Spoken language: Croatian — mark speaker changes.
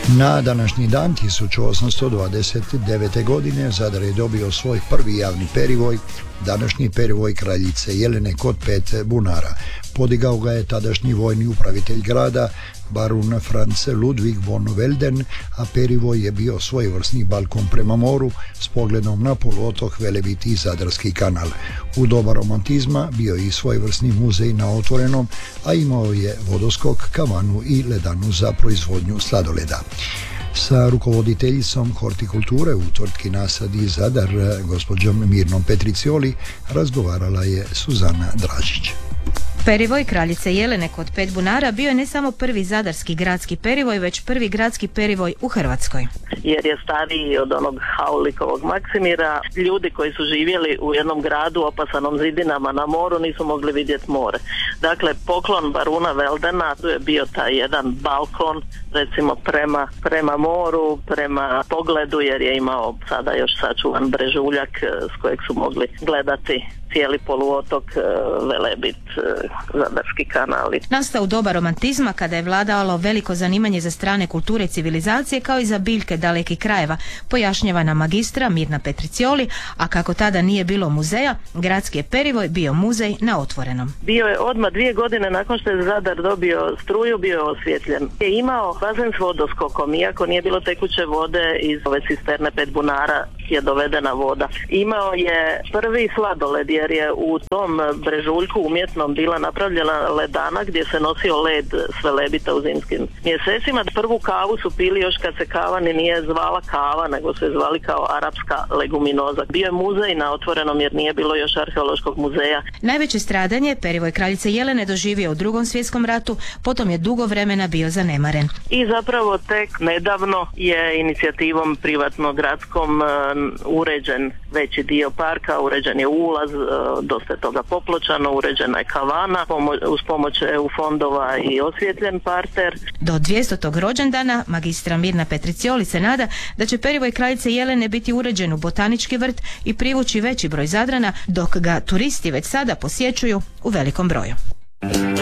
Speaker 1: Na današnji dan 1829. godine Zadar je dobio svoj prvi javni perivoj, današnji perivoj kraljice Jelene kod 5 bunara. Podigao ga je tadašnji vojni upravitelj grada, barun Franz Ludwig von Welden, a perivoj je bio svojevrsni balkon prema moru s pogledom na poluotok Velebit i Zadarski kanal. U doba romantizma bio je i svojevrsni muzej na otvorenom, a imao je vodoskok, kavanu i ledanu za proizvodnju sladoleda. Sa rukovoditeljicom hortikulture u tvrtki Nasadi Zadar, gospođom Mirnom Petricioli, razgovarala je Suzana Dražić.
Speaker 2: Perivoj kraljice Jelene kod 5 bunara bio je ne samo prvi zadarski gradski perivoj, već prvi gradski perivoj u Hrvatskoj.
Speaker 3: Jer je stariji od onog Haulikovog Maksimira. Ljudi koji su živjeli u jednom gradu opasanom zidinama na moru nisu mogli vidjeti more. Dakle, poklon baruna Weldena, tu je bio taj jedan balkon, recimo prema moru, prema pogledu, jer je imao sada još sačuvan brežuljak s kojeg su mogli gledati cijeli poluotok, Velebit, Zadarski kanali.
Speaker 2: Nastao u doba romantizma, kada je vladalo veliko zanimanje za strane kulture i civilizacije, kao i za biljke dalekih krajeva, pojašnjava nam magistra Mirna Petricioli, a kako tada nije bilo muzeja, gradski je perivoj bio muzej na otvorenom.
Speaker 3: Bio je odmah 2 godine nakon što je Zadar dobio struju, bio je osvjetljen. Je imao bazen s vodoskokom, iako nije bilo tekuće vode iz ove cisterne 5 bunara je dovedena voda. Imao je prvi sladoled, jer je u tom brežuljku umjetnom bila napravljena ledana gdje se nosio led s Velebita u zimskim mjesecima. Prvu kavu su pili još kad se kava ni nije zvala kava, nego se zvali kao arapska leguminoza. Bio je muzej na otvorenom jer nije bilo još arheološkog muzeja.
Speaker 2: Najveće stradanje perivoj kraljice Jelene doživio u Drugom svjetskom ratu, potom je dugo vremena bio zanemaren.
Speaker 3: I zapravo tek nedavno je inicijativom privatno gradskom uređen veći dio parka, uređen je ulaz, dosta je toga popločano, uređena je kavana, uz pomoć EU fondova i osvjetljen parter.
Speaker 2: Do 200. rođendana magistra Mirna Petricioli se nada da će perivoj kraljice Jelene biti uređen u botanički vrt i privući veći broj Zadrana, dok ga turisti već sada posjećuju u velikom broju.